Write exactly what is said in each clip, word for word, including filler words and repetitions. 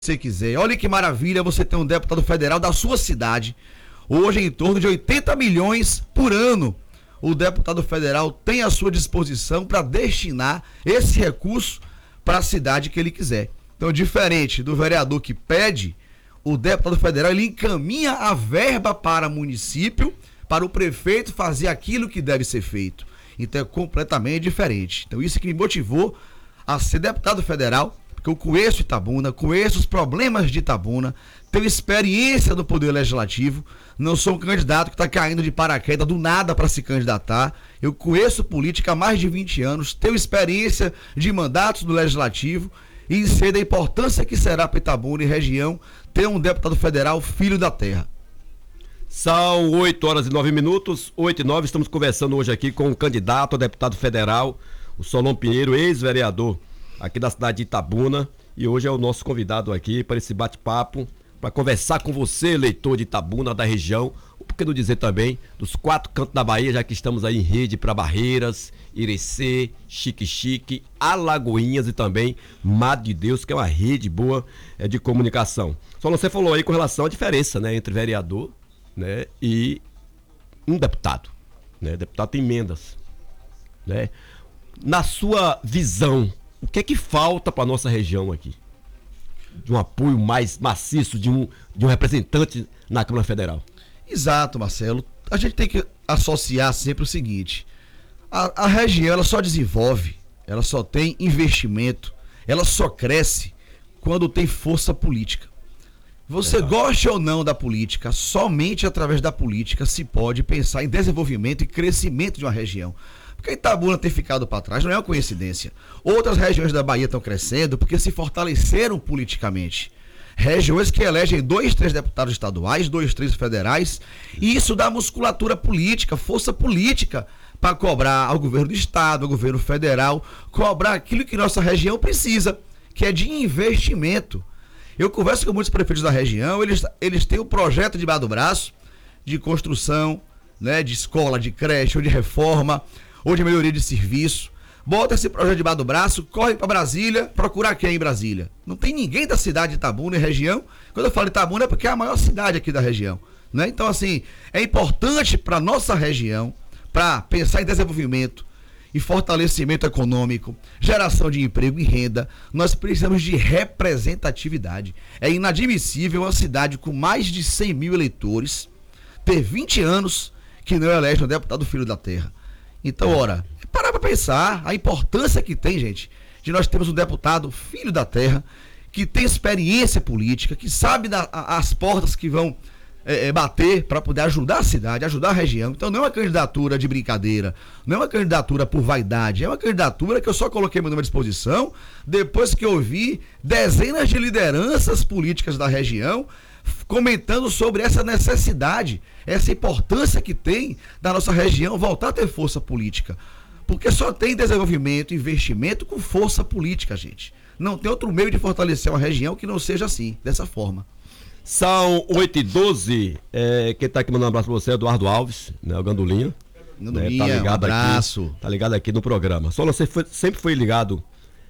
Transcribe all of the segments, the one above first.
você quiser. Olha que maravilha você ter um deputado federal da sua cidade. Hoje, em torno de oitenta milhões por ano, o deputado federal tem à sua disposição para destinar esse recurso para a cidade que ele quiser. Então, diferente do vereador que pede, o deputado federal ele encaminha a verba para o município, para o prefeito fazer aquilo que deve ser feito. Então, é completamente diferente. Então, isso que me motivou a ser deputado federal, porque eu conheço Itabuna, conheço os problemas de Itabuna, tenho experiência no Poder Legislativo, não sou um candidato que está caindo de paraquedas do nada para se candidatar. Eu conheço política há mais de vinte anos, tenho experiência de mandatos do Legislativo e sei da importância que será para Itabuna e região ter um deputado federal filho da terra. São oito horas e nove minutos, oito e nove, estamos conversando hoje aqui com o candidato a deputado federal, o Solon Pinheiro, ex-vereador aqui da cidade de Itabuna, e hoje é o nosso convidado aqui para esse bate-papo, para conversar com você, eleitor de Itabuna, da região, por que não dizer também, dos quatro cantos da Bahia, já que estamos aí em rede para Barreiras, Irecê, Xique-Xique, Alagoinhas e também Mato de Deus, que é uma rede boa é, de comunicação. Só você falou aí com relação à diferença, né, entre vereador, né, e um deputado, né, deputado tem emendas, né? Na sua visão, o que é que falta para a nossa região aqui? De um apoio mais maciço de um, de um representante na Câmara Federal. Exato, Marcelo. A gente tem que associar sempre o seguinte: a, a região ela só desenvolve, ela só tem investimento, ela só cresce quando tem força política. Você é. goste ou não da política, somente através da política se pode pensar em desenvolvimento e crescimento de uma região. Porque Itabuna ter ficado para trás não é uma coincidência. Outras regiões da Bahia estão crescendo porque se fortaleceram politicamente. Regiões que elegem dois, três deputados estaduais, dois, três federais, e isso dá musculatura política, força política para cobrar ao governo do estado, ao governo federal, cobrar aquilo que nossa região precisa, que é de investimento. Eu converso com muitos prefeitos da região, eles, eles têm o projeto debaixo do braço de construção, né, de escola, de creche ou de reforma, ou de melhoria de serviço, bota esse projeto debaixo do braço, corre para Brasília, procurar quem em Brasília? Não tem ninguém da cidade de Itabuna e região. Quando eu falo Itabuna é porque é a maior cidade aqui da região, né? Então, assim, é importante para nossa região, para pensar em desenvolvimento e fortalecimento econômico, geração de emprego e renda, nós precisamos de representatividade. É inadmissível uma cidade com mais de cem mil eleitores ter vinte anos que não elege um deputado filho da terra. Então, ora, parar para pensar a importância que tem, gente, de nós termos um deputado filho da terra, que tem experiência política, que sabe da, a, as portas que vão é, é, bater para poder ajudar a cidade, ajudar a região. Então não é uma candidatura de brincadeira, não é uma candidatura por vaidade, é uma candidatura que eu só coloquei meu nome à disposição depois que eu vi dezenas de lideranças políticas da região comentando sobre essa necessidade, essa importância que tem da nossa região voltar a ter força política. Porque só tem desenvolvimento, investimento com força política, gente. Não tem outro meio de fortalecer uma região que não seja assim, dessa forma. São oito e doze, é, quem está aqui mandando um abraço para você é Eduardo Alves, né, o Gandulinha. Gandulinha, né, tá ligado um abraço. Aqui, tá ligado aqui no programa. Só você foi, sempre foi ligado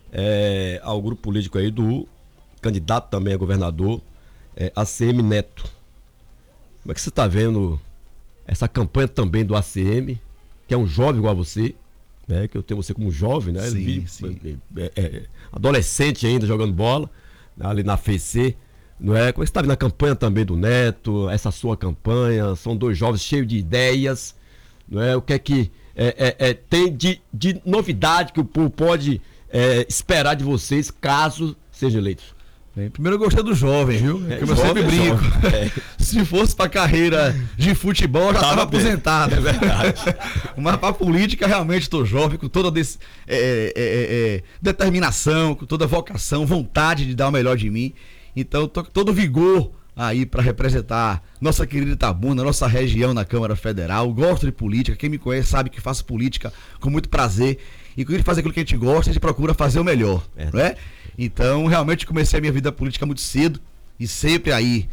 é, ao grupo político aí do candidato também a governador, É, A C M Neto. Como é que você está vendo essa campanha também do A C M, que é um jovem igual a você, né? Que eu tenho você como jovem, né? Sim, Ele, sim. É, é, adolescente ainda jogando bola, ali na F C, não é? Como é que você está vendo a campanha também do Neto, essa sua campanha? São dois jovens cheios de ideias, não é? O que é que é, é, é, tem de, de novidade que o povo pode é, esperar de vocês caso sejam eleitos? Bem, primeiro eu gostei do jovem, viu? É, Como eu sempre brinco. É. Se fosse pra carreira de futebol, eu já estava aposentado. É verdade. Mas pra política, realmente estou jovem, com toda desse, é, é, é, determinação, com toda vocação, vontade de dar o melhor de mim. Então, tô com todo vigor aí para representar nossa querida Itabuna, nossa região na Câmara Federal. Gosto de política, quem me conhece sabe que faço política com muito prazer. E quando a gente faz aquilo que a gente gosta, a gente procura fazer o melhor, é. não é? Então, realmente comecei a minha vida política muito cedo e sempre aí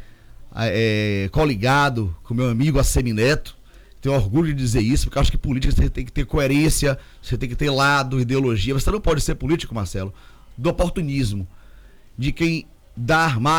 é, coligado com meu amigo A C M Neto. Tenho orgulho de dizer isso, porque eu acho que política você tem que ter coerência, você tem que ter lado, ideologia. Você não pode ser político, Marcelo, do oportunismo, de quem dar mais